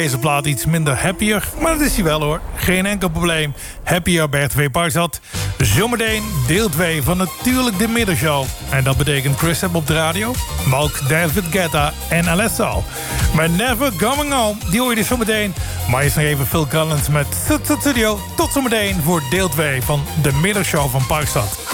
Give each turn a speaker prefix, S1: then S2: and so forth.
S1: Deze plaat iets minder happier, maar dat is hij wel hoor. Geen enkel probleem. Happier bij RTV Parkstad. Zometeen deel 2 van natuurlijk de middagshow. En dat betekent Chris App op de radio, maar ook David Guetta en Alesso. Maar Never Coming Home, die hoor je dus zometeen. Maar eerst nog even Phil Collins met Studio. Tot zometeen voor deel 2 van de middagshow van Parkstad.